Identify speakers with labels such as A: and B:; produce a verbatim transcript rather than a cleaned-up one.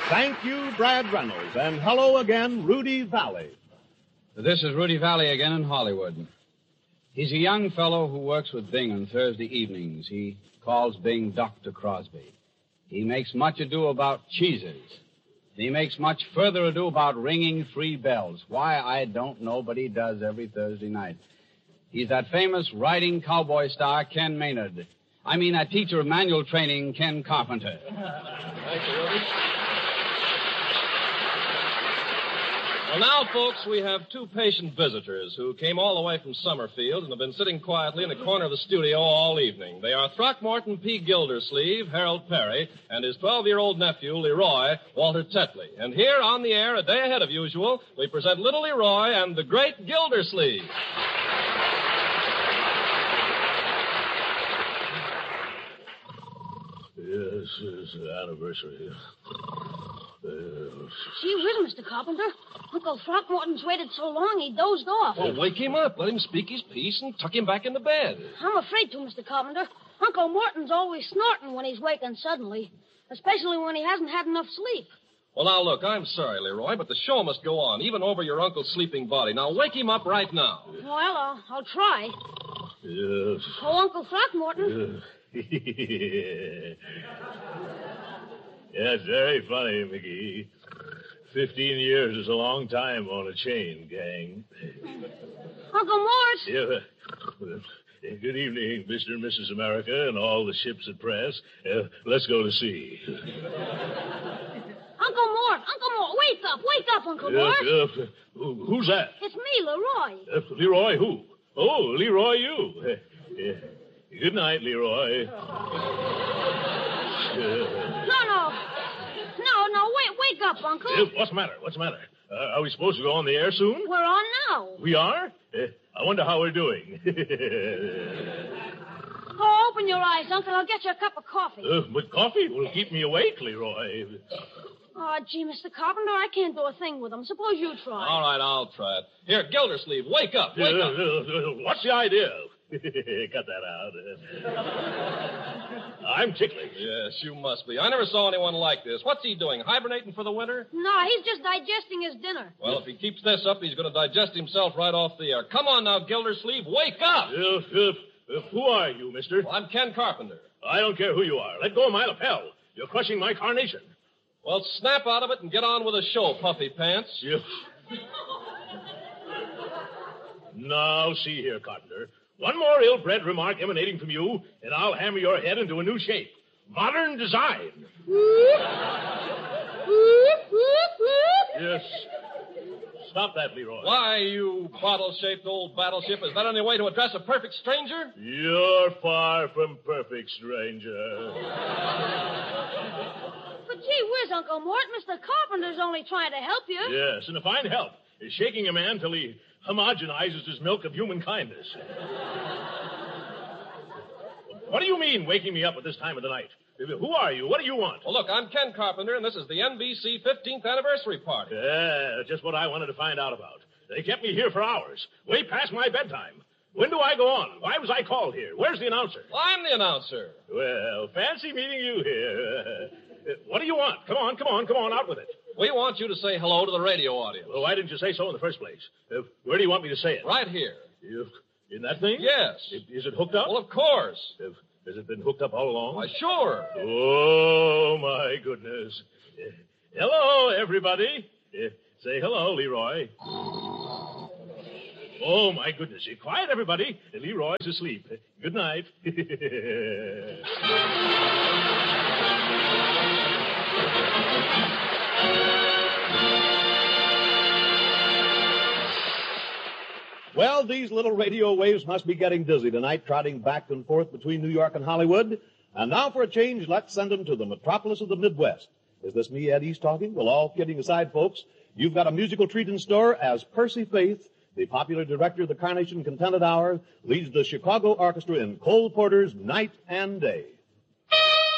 A: Thank you, Brad Reynolds, and hello again, Rudy Valley.
B: This is Rudy Valley again in Hollywood. He's a young fellow who works with Bing on Thursday evenings. He calls Bing Doctor Crosby. He makes much ado about cheeses. He makes much further ado about ringing three bells. Why, I don't know, but he does every Thursday night. He's that famous riding cowboy star, Ken Maynard. I mean, that teacher of manual training, Ken Carpenter.
C: Thank you, Rudy. Well, now, folks, we have two patient visitors who came all the way from Summerfield and have been sitting quietly in the corner of the studio all evening. They are Throckmorton P. Gildersleeve, Harold Perry, and his twelve-year-old nephew, Leroy, Walter Tetley. And here on the air, a day ahead of usual, we present little Leroy and the great Gildersleeve.
D: Yes, it's the anniversary. Uh,
E: Gee whiz, Mister Carpenter. Uncle Throckmorton's waited so long he dozed off.
C: Well, wake him up. Let him speak his piece and tuck him back into bed.
E: I'm afraid to, Mister Carpenter. Uncle Morton's always snorting when he's waking suddenly, especially when he hasn't had enough sleep.
C: Well, now, look, I'm sorry, Leroy, but the show must go on, even over your uncle's sleeping body. Now, wake him up right now.
E: Well, I'll, I'll try.
D: yes.
E: Oh, Uncle Throckmorton.
D: Yes, very funny, Mickey. Fifteen years is a long time on a chain, gang.
E: Uncle Mort.
D: Yeah. Good evening, Mister and Missus America and all the ships at press. Uh, let's go to sea.
E: Uncle Mort, Uncle Mort, wake up, wake up, Uncle Mort.
D: Uh, uh, who- who's that?
E: It's me, Leroy.
D: Uh, Leroy who? Oh, Leroy you. Uh, uh, good night, Leroy. Uh,
E: No, no. No, no, wait, wake up, Uncle.
D: uh, what's the matter? What's the matter? Uh, are we supposed to go on the air soon?
E: We're on now.
D: We are? Uh, I wonder how we're doing.
E: Oh, open your eyes, Uncle. I'll get you a cup of coffee.
D: uh, but coffee will keep me awake, Leroy.
E: Oh, gee, Mister Carpenter, I can't do a thing with them. Suppose you try.
C: All right, I'll try it. Here, Gildersleeve, wake up, wake
D: Uh,
C: up.
D: uh, uh, what's the idea? Cut that out. I'm ticklish.
C: Yes, you must be. I never saw anyone like this. What's he doing, hibernating for the winter?
E: No, he's just digesting his dinner.
C: Well, if he keeps this up, he's going to digest himself right off the air. Come on now, Gildersleeve, wake up!
D: Uh, uh, uh, who are you, mister?
C: Well, I'm Ken Carpenter.
D: I don't care who you are. Let go of my lapel. You're crushing my carnation.
C: Well, snap out of it and get on with the show, Puffy Pants.
D: You... Now, see here, Carpenter. One more ill-bred remark emanating from you, and I'll hammer your head into a new shape. Modern design. Yes. Stop that, Leroy.
C: Why, you bottle-shaped old battleship, is that any way to address a perfect stranger?
D: You're far from perfect, stranger.
E: But gee whiz, Uncle Mort, Mister Carpenter's only trying to help you.
D: Yes, and a fine help is shaking a man till he homogenizes his milk of human kindness. What do you mean, waking me up at this time of the night? Who are you? What do you want?
C: Well, look, I'm Ken Carpenter, and this is the N B C fifteenth anniversary party.
D: Yeah, just what I wanted to find out about. They kept me here for hours, way past my bedtime. When do I go on? Why was I called here? Where's the announcer?
C: Well, I'm the announcer.
D: Well, fancy meeting you here. Uh, what do you want? Come on, come on, come on, out with it.
C: We want you to say hello to the radio audience.
D: Well, why didn't you say so in the first place? Uh, where do you want me to say it?
C: Right here.
D: You, in that thing?
C: Yes.
D: I- Is it hooked up?
C: Well, of course.
D: Have- Has it been hooked up all along?
C: Why, sure.
D: Oh, my goodness. Uh, hello, everybody. Uh, say hello, Leroy. Oh, my goodness. Uh, quiet, everybody. Uh, Leroy's asleep. Uh, good night.
A: Well, these little radio waves must be getting dizzy tonight, trotting back and forth between New York and Hollywood. And now, for a change, let's send them to the metropolis of the Midwest. Is this me, Ed East, talking? Well, all kidding aside, folks, you've got a musical treat in store as Percy Faith, the popular director of the Carnation Contented Hour, leads the Chicago Orchestra in Cole Porter's Night and Day.